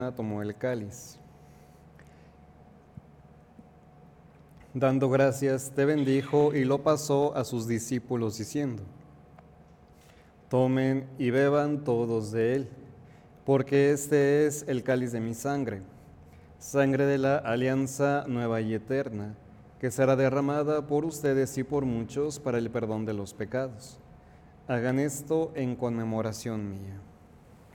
Tomó el cáliz. Dando gracias, te bendijo y lo pasó a sus discípulos diciendo: Tomen y beban todos de él, porque este es el cáliz de mi sangre, sangre de la alianza nueva y eterna, que será derramada por ustedes y por muchos para el perdón de los pecados. Hagan esto en conmemoración mía.